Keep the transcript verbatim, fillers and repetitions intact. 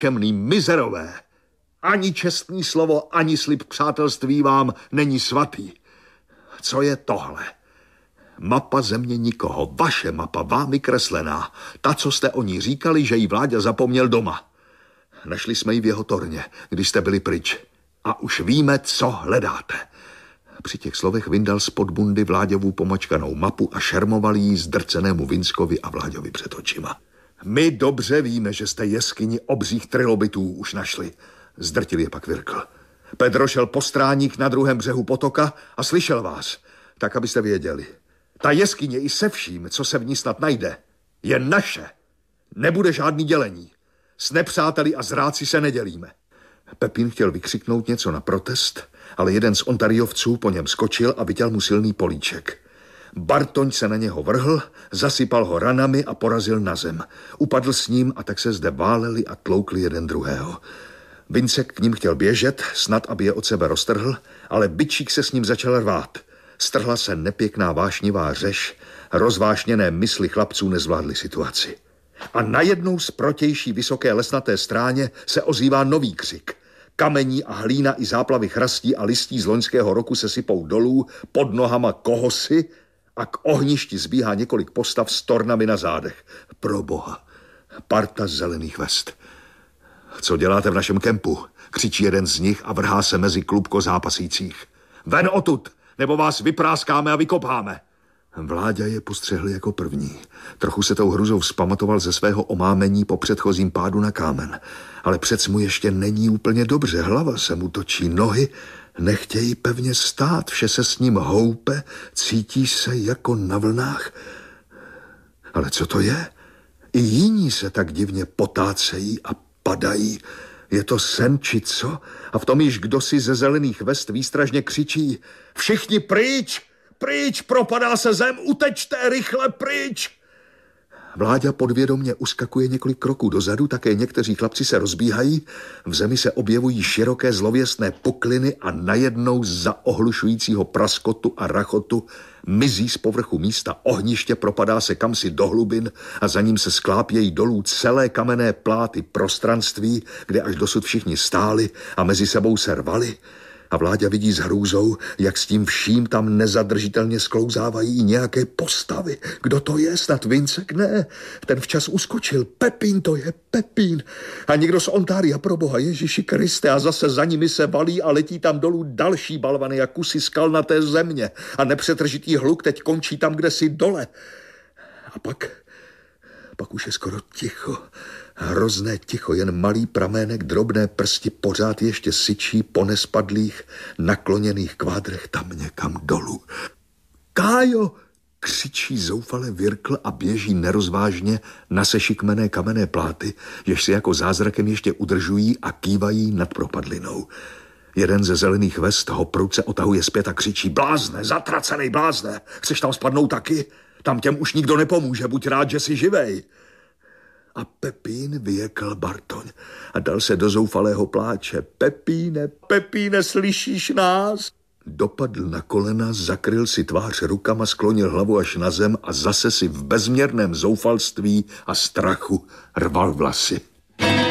Kemný mizerové. Ani čestný slovo, ani slib přátelství vám není svatý. Co je tohle? Mapa země nikoho, vaše mapa, vámi kreslená. Ta, co jste o ní říkali, že jí Vláďa zapomněl doma. Našli jsme ji v jeho torně, když jste byli pryč. A už víme, co hledáte. Při těch slovech vyndal spod bundy Vláďovu pomačkanou mapu a šermoval jí zdrcenému Vinskovi a Vláďovi před očima. My dobře víme, že jste jeskyni obřích trilobitů už našli. Zdrtil je pak Virkl. Pedro šel po stráník na druhém břehu potoka a slyšel vás, tak abyste věděli. Ta jeskyně i se vším, co se v ní snad najde, je naše. Nebude žádný dělení. S nepřáteli a zrádci se nedělíme. Pepín chtěl vykřiknout něco na protest, ale jeden z Ontariovců po něm skočil a vytěl mu silný políček. Bartoň se na něho vrhl, zasypal ho ranami a porazil na zem. Upadl s ním a tak se zde váleli a tloukli jeden druhého. Vincek k ním chtěl běžet, snad aby je od sebe roztrhl, ale bičík se s ním začal rvát. Strhla se nepěkná vášnivá řeš, rozvášněné mysli chlapců nezvládly situaci. A najednou z protější vysoké lesnaté stráně se ozývá nový křik. Kamení a hlína i záplavy chrastí a listí z loňského roku se sypou dolů, pod nohama kohosi a k ohništi zbíhá několik postav s tornami na zádech. Proboha, parta zelených vest. Co děláte v našem kempu? Křičí jeden z nich a vrhá se mezi klubko zápasících. Ven odtud, nebo vás vypráskáme a vykopáme. Vláďa je postřehl jako první. Trochu se tou hruzou vzpamatoval ze svého omámení po předchozím pádu na kámen. Ale přec mu ještě není úplně dobře. Hlava se mu točí, nohy nechtějí pevně stát. Vše se s ním houpe, cítí se jako na vlnách. Ale co to je? I jiní se tak divně potácejí a padají. Je to sen, či co? A v tom již kdosi ze zelených vest výstražně křičí. Všichni pryč! Pryč, propadá se zem, utečte, rychle pryč! Vláďa podvědomně uskakuje několik kroků dozadu, také někteří chlapci se rozbíhají, v zemi se objevují široké zlověstné pukliny a najednou za ohlušujícího praskotu a rachotu mizí z povrchu místa ohniště, propadá se kamsi do hlubin a za ním se sklápějí dolů celé kamenné pláty prostranství, kde až dosud všichni stáli a mezi sebou se rvali. A Vláďa vidí s hrůzou, jak s tím vším tam nezadržitelně sklouzávají nějaké postavy. Kdo to je? Snad Vincek? Ne. Ten včas uskočil. Pepín, to je Pepín. A někdo z Ontária, proboha, Ježíši Kriste, a zase za nimi se valí a letí tam dolů další balvany a kusy skalnaté země. A nepřetržitý hluk teď končí tam, kde si dole. A pak, pak už je skoro ticho. Hrozné ticho, jen malý pramének, drobné prsti pořád ještě syčí po nespadlých, nakloněných kvádrech tam někam dolů. Kájo! Křičí zoufale Virkl a běží nerozvážně na sešikmené kamenné pláty, jež se jako zázrakem ještě udržují a kývají nad propadlinou. Jeden ze zelených vest ho prudce otahuje zpět a křičí: blázne, zatracenej blázne, chceš tam spadnout taky? Tam těm už nikdo nepomůže, buď rád, že jsi živej. A Pepín vyjekl Bartoň a dal se do zoufalého pláče. Pepíne, Pepíne, slyšíš nás? Dopadl na kolena, zakryl si tvář rukama, sklonil hlavu až na zem a zase si v bezměrném zoufalství a strachu rval vlasy.